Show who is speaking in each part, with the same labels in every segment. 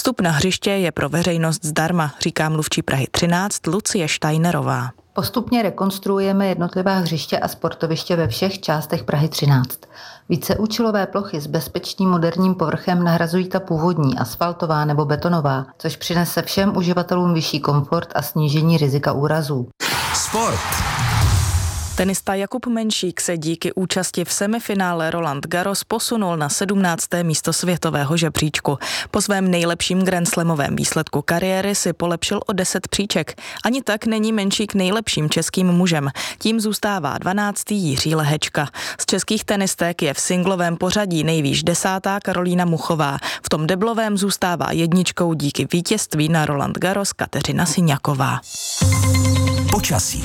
Speaker 1: Vstup na hřiště je pro veřejnost zdarma, říká mluvčí Prahy 13 Lucie Steinerová.
Speaker 2: Postupně rekonstruujeme jednotlivá hřiště a sportoviště ve všech částech Prahy 13. Víceúčelové plochy s bezpečným moderním povrchem nahrazují ta původní, asfaltová nebo betonová, což přinese všem uživatelům vyšší komfort a snížení rizika úrazů.
Speaker 3: Sport.
Speaker 1: Tenista Jakub Menšík se díky účasti v semifinále Roland Garros posunul na 17. místo světového žebříčku. Po svém nejlepším grandslamovém výsledku kariéry si polepšil o 10 příček. Ani tak není Menšík nejlepším českým mužem. Tím zůstává 12. Jiří Lehečka. Z českých tenistek je v singlovém pořadí nejvýš 10. Karolína Muchová. V tom deblovém zůstává jedničkou díky vítězství na Roland Garros Kateřina Siňaková.
Speaker 3: Počasí.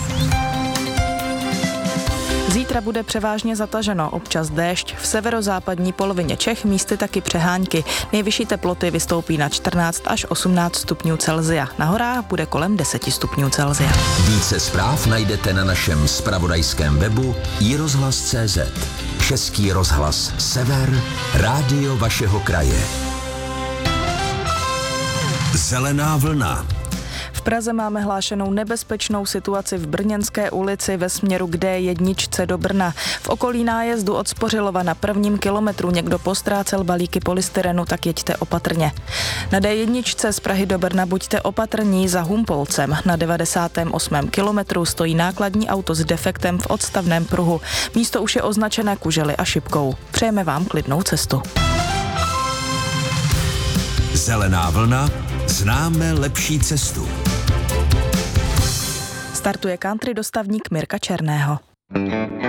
Speaker 1: Zítra bude převážně zataženo, občas déšť, v severozápadní polovině Čech místy taky přehánky. Nejvyšší teploty vystoupí na 14 až 18 stupňů Celsia. Na horách bude kolem 10 stupňů Celsia.
Speaker 3: Více zpráv najdete na našem zpravodajském webu iRozhlas.cz. Český rozhlas Sever, rádio vašeho kraje. Zelená vlna.
Speaker 1: V Praze máme hlášenou nebezpečnou situaci v Brněnské ulici ve směru k D1 do Brna. V okolí nájezdu od Spořilova na 1. kilometru někdo postrácel balíky polystyrenu, tak jeďte opatrně. Na D1 z Prahy do Brna buďte opatrní za Humpolcem. Na 98. kilometru stojí nákladní auto s defektem v odstavném pruhu. Místo už je označené kužely a šipkou. Přejeme vám klidnou cestu.
Speaker 3: Zelená vlna. Známe lepší cestu.
Speaker 1: Startuje country dostavník Mirka Černého.